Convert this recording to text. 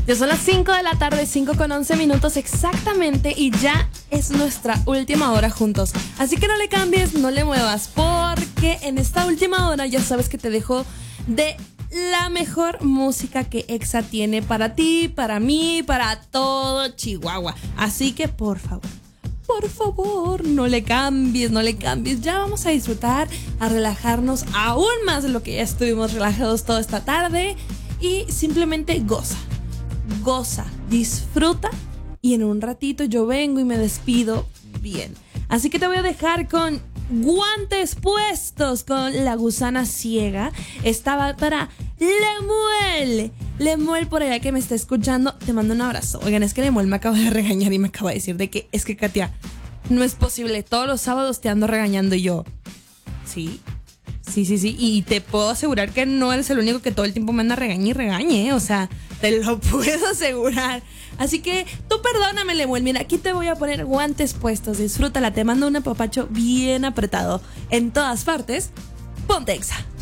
Ya son las 5 de la tarde, 5:11 exactamente, y ya es nuestra última hora juntos. Así que no le cambies, no le muevas, porque en esta última hora ya sabes que te dejo de la mejor música que Exa tiene para ti, para mí, para todo Chihuahua. Así que por favor, no le cambies, no le cambies. Ya vamos a disfrutar, a relajarnos aún más de lo que ya estuvimos relajados toda esta tarde. Y simplemente goza, disfruta. Y en un ratito yo vengo y me despido bien. Así que te voy a dejar con guantes puestos con La Gusana Ciega. Estaba para Lemuel por allá que me está escuchando. Te mando un abrazo. Oigan, es que Lemuel me acaba de regañar y me acaba de decir de que es que Katia, no es posible, todos los sábados te ando regañando. Y yo, sí, y te puedo asegurar que no eres el único que todo el tiempo me anda regañe, o sea, te lo puedo asegurar. Así que tú perdóname, Lemuel. Mira, aquí te voy a poner guantes puestos. Disfrútala, te mando un apapacho bien apretado. En todas partes, ponte Exa.